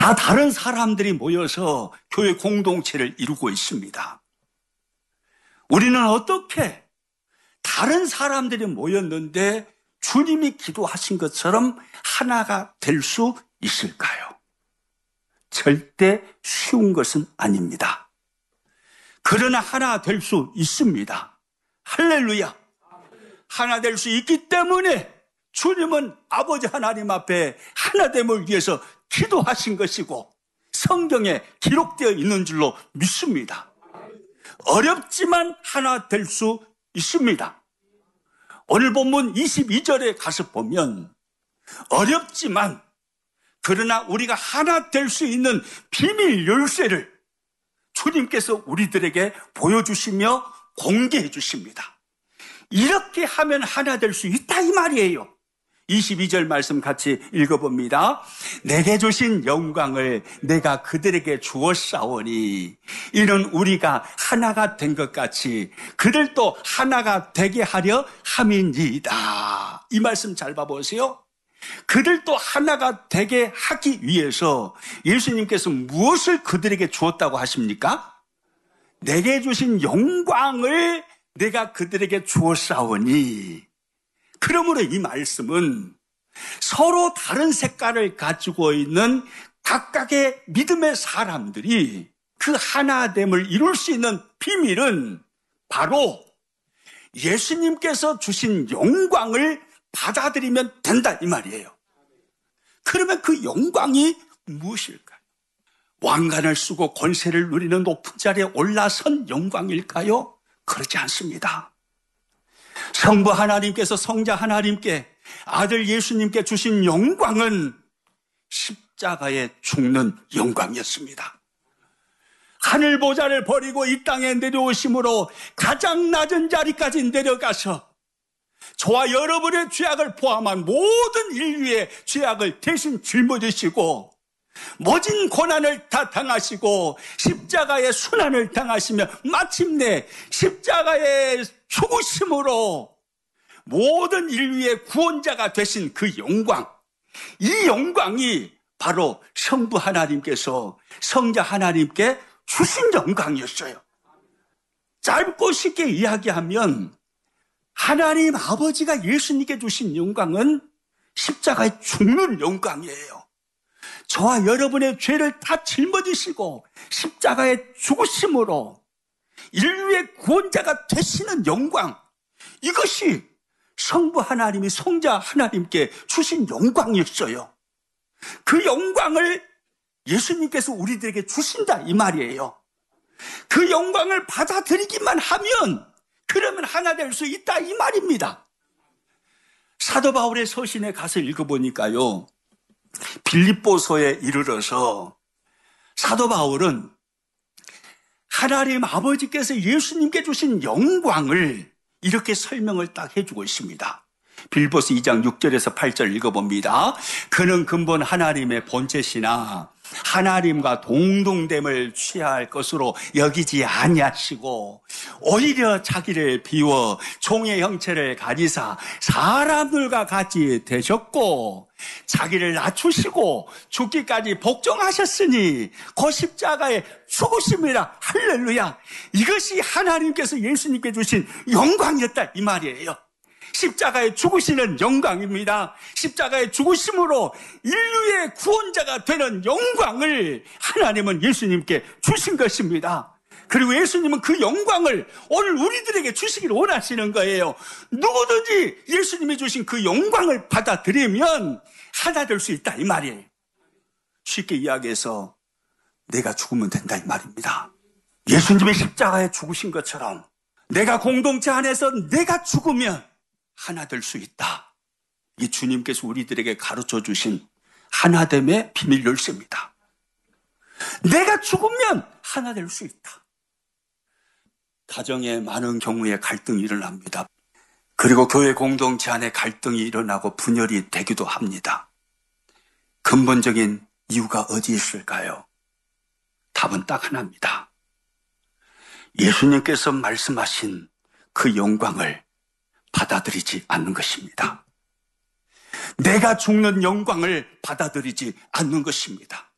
다 다른 사람들이 모여서 교회 공동체를 이루고 있습니다. 우리는 어떻게 다른 사람들이 모였는데 주님이 기도하신 것처럼 하나가 될 수 있을까요? 절대 쉬운 것은 아닙니다. 그러나 하나 될 수 있습니다. 할렐루야. 하나 될 수 있기 때문에 주님은 아버지 하나님 앞에 하나됨을 위해서 기도하신 것이고 성경에 기록되어 있는 줄로 믿습니다. 어렵지만 하나 될 수 있습니다. 오늘 본문 22절에 가서 보면 어렵지만 그러나 우리가 하나 될 수 있는 비밀 열쇠를 주님께서 우리들에게 보여주시며 공개해 주십니다. 이렇게 하면 하나 될 수 있다 이 말이에요. 22절 말씀 같이 읽어봅니다. 내게 주신 영광을 내가 그들에게 주었사오니 이는 우리가 하나가 된 것 같이 그들도 하나가 되게 하려 함이니이다. 이 말씀 잘 봐보세요. 그들도 하나가 되게 하기 위해서 예수님께서 무엇을 그들에게 주었다고 하십니까? 내게 주신 영광을 내가 그들에게 주었사오니. 그러므로 이 말씀은 서로 다른 색깔을 가지고 있는 각각의 믿음의 사람들이 그 하나됨을 이룰 수 있는 비밀은 바로 예수님께서 주신 영광을 받아들이면 된다 이 말이에요. 그러면 그 영광이 무엇일까요? 왕관을 쓰고 권세를 누리는 높은 자리에 올라선 영광일까요? 그렇지 않습니다. 성부 하나님께서 성자 하나님께 아들 예수님께 주신 영광은 십자가에 죽는 영광이었습니다. 하늘 보좌를 버리고 이 땅에 내려오심으로 가장 낮은 자리까지 내려가서 저와 여러분의 죄악을 포함한 모든 인류의 죄악을 대신 짊어지시고 모진 고난을 다 당하시고 십자가의 순환을 당하시며 마침내 십자가의 죽으심으로 모든 인류의 구원자가 되신 그 영광, 이 영광이 바로 성부 하나님께서 성자 하나님께 주신 영광이었어요. 짧고 쉽게 이야기하면 하나님 아버지가 예수님께 주신 영광은 십자가에 죽는 영광이에요. 저와 여러분의 죄를 다 짊어지시고 십자가에 죽으심으로 인류의 구원자가 되시는 영광, 이것이 성부 하나님이 성자 하나님께 주신 영광이었어요. 그 영광을 예수님께서 우리들에게 주신다 이 말이에요. 그 영광을 받아들이기만 하면 그러면 하나 될 수 있다 이 말입니다. 사도 바울의 서신에 가서 읽어보니까요, 빌립보서에 이르러서 사도 바울은 하나님 아버지께서 예수님께 주신 영광을 이렇게 설명을 딱 해주고 있습니다. 빌립보서 2장 6절에서 8절 읽어봅니다. 그는 근본 하나님의 본체시나 하나님과 동등됨을 취할 것으로 여기지 아니하시고 오히려 자기를 비워 종의 형체를 가지사 사람들과 같이 되셨고 자기를 낮추시고 죽기까지 복종하셨으니 그 십자가에 죽으심이라. 할렐루야. 이것이 하나님께서 예수님께 주신 영광이었다 이 말이에요. 십자가에 죽으시는 영광입니다. 십자가에 죽으심으로 인류의 구원자가 되는 영광을 하나님은 예수님께 주신 것입니다. 그리고 예수님은 그 영광을 오늘 우리들에게 주시기를 원하시는 거예요. 누구든지 예수님이 주신 그 영광을 받아들이면 하나 될 수 있다 이 말이에요. 쉽게 이야기해서 내가 죽으면 된다 이 말입니다. 예수님이 십자가에 죽으신 것처럼 내가 공동체 안에서 내가 죽으면 하나 될 수 있다. 이 주님께서 우리들에게 가르쳐 주신 하나됨의 비밀 열쇠입니다. 내가 죽으면 하나 될 수 있다. 가정에 많은 경우에 갈등이 일어납니다. 그리고 교회 공동체 안에 갈등이 일어나고 분열이 되기도 합니다. 근본적인 이유가 어디 있을까요? 답은 딱 하나입니다. 예수님께서 말씀하신 그 영광을 받아들이지 않는 것입니다. 내가 죽는 영광을 받아들이지 않는 것입니다.